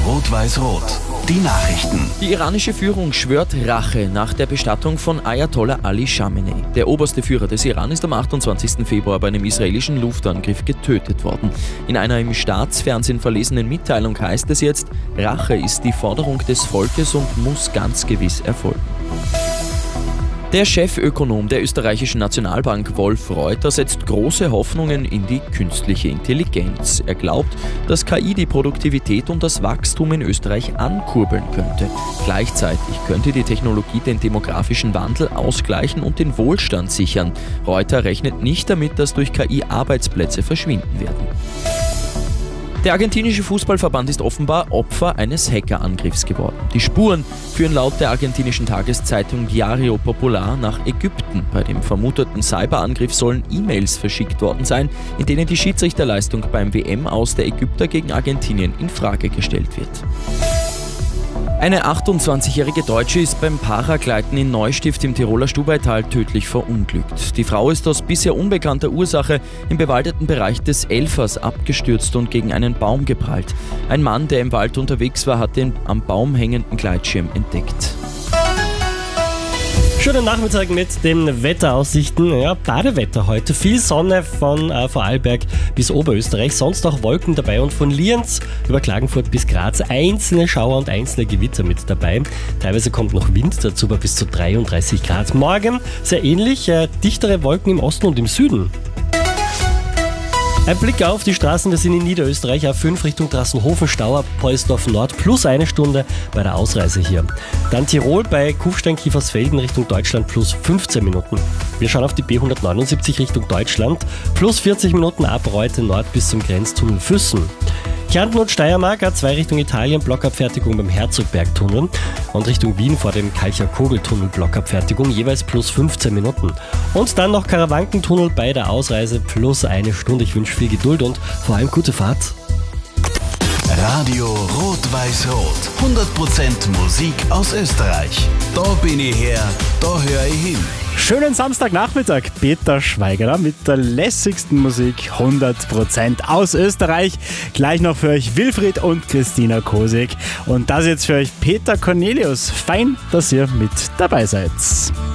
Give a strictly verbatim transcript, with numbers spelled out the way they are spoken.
Rot-Weiß-Rot. Die Nachrichten. Die iranische Führung schwört Rache nach der Bestattung von Ayatollah Ali Khamenei. Der oberste Führer des Iran ist am achtundzwanzigsten Februar bei einem israelischen Luftangriff getötet worden. In einer im Staatsfernsehen verlesenen Mitteilung heißt es jetzt, Rache ist die Forderung des Volkes und muss ganz gewiss erfolgen. Der Chefökonom der österreichischen Nationalbank Wolf Reuter setzt große Hoffnungen in die künstliche Intelligenz. Er glaubt, dass K I die Produktivität und das Wachstum in Österreich ankurbeln könnte. Gleichzeitig könnte die Technologie den demografischen Wandel ausgleichen und den Wohlstand sichern. Reuter rechnet nicht damit, dass durch K I Arbeitsplätze verschwinden werden. Der argentinische Fußballverband ist offenbar Opfer eines Hackerangriffs geworden. Die Spuren führen laut der argentinischen Tageszeitung Diario Popular nach Ägypten. Bei dem vermuteten Cyberangriff sollen E-Mails verschickt worden sein, in denen die Schiedsrichterleistung beim W M-Aus der Ägypter gegen Argentinien in Frage gestellt wird. Eine achtundzwanzigjährige Deutsche ist beim Paragleiten in Neustift im Tiroler Stubaital tödlich verunglückt. Die Frau ist aus bisher unbekannter Ursache im bewaldeten Bereich des Elfers abgestürzt und gegen einen Baum geprallt. Ein Mann, der im Wald unterwegs war, hat den am Baum hängenden Gleitschirm entdeckt. Schönen Nachmittag mit den Wetteraussichten. Ja, Badewetter heute. Viel Sonne von äh, Vorarlberg bis Oberösterreich. Sonst auch Wolken dabei und von Lienz über Klagenfurt bis Graz einzelne Schauer und einzelne Gewitter mit dabei. Teilweise kommt noch Wind dazu bei bis zu dreiunddreißig Grad. Morgen sehr ähnlich, äh, dichtere Wolken im Osten und im Süden. Ein Blick auf die Straßen, wir sind in Niederösterreich A fünf Richtung Trassenhofen-Stauer, Pollsdorf Nord plus eine Stunde bei der Ausreise hier. Dann Tirol bei Kufstein-Kiefersfelden Richtung Deutschland plus fünfzehn Minuten. Wir schauen auf die B hundertneunundsiebzig Richtung Deutschland plus vierzig Minuten ab Reute Nord bis zum Grenztunnel Füssen. Kärnten und Steiermark A zwei Richtung Italien, Blockabfertigung beim Herzogbergtunnel und Richtung Wien vor dem Kalcher-Kogeltunnel Blockabfertigung jeweils plus fünfzehn Minuten. Und dann noch Karawankentunnel bei der Ausreise plus eine Stunde. Ich wünsche viel Geduld und vor allem gute Fahrt. Radio Rot-Weiß-Rot. hundert Prozent Musik aus Österreich. Da bin ich her, da höre ich hin. Schönen Samstagnachmittag, Peter Schweigerer mit der lässigsten Musik, hundert Prozent aus Österreich. Gleich noch für euch Wilfried und Christina Kosig. Und das jetzt für euch Peter Cornelius. Fein, dass ihr mit dabei seid.